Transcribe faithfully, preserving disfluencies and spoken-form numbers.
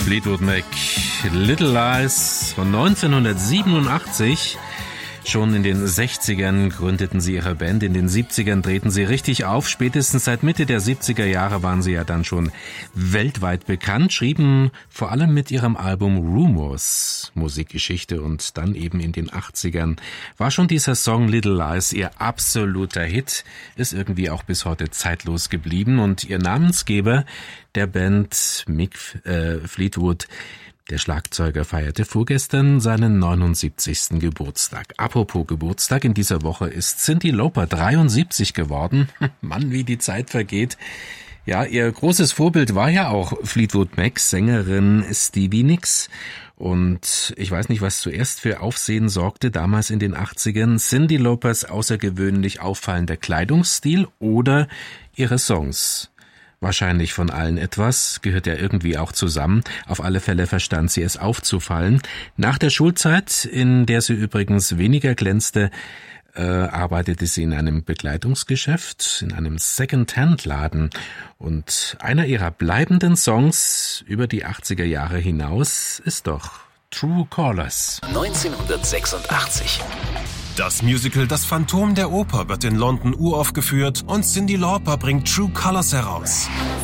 Fleetwood Mac, Little Lies von neunzehnhundertsiebenundachtzig. Schon in den sechzigern gründeten sie ihre Band, in den siebzigern drehten sie richtig auf. Spätestens seit Mitte der siebziger Jahre waren sie ja dann schon weltweit bekannt, schrieben vor allem mit ihrem Album Rumors Musikgeschichte, und dann eben in den achtzigern war schon dieser Song Little Lies ihr absoluter Hit, ist irgendwie auch bis heute zeitlos geblieben, und ihr Namensgeber der Band, Mick äh, Fleetwood, der Schlagzeuger, feierte vorgestern seinen neunundsiebzigsten Geburtstag. Apropos Geburtstag, in dieser Woche ist Cyndi Lauper dreiundsiebzig geworden. Mann, wie die Zeit vergeht. Ja, ihr großes Vorbild war ja auch Fleetwood Mac, Sängerin Stevie Nicks. Und ich weiß nicht, was zuerst für Aufsehen sorgte, damals in den achtzigern. Cyndi Laupers außergewöhnlich auffallender Kleidungsstil oder ihre Songs. Wahrscheinlich von allen etwas, gehört ja irgendwie auch zusammen. Auf alle Fälle verstand sie es aufzufallen. Nach der Schulzeit, in der sie übrigens weniger glänzte, äh, arbeitete sie in einem Bekleidungsgeschäft, in einem Second-Hand-Laden. Und einer ihrer bleibenden Songs über die achtziger Jahre hinaus ist doch True Colours. neunzehnhundertsechsundachtzig. Das Musical Das Phantom der Oper wird in London uraufgeführt und Cyndi Lauper bringt True Colours heraus.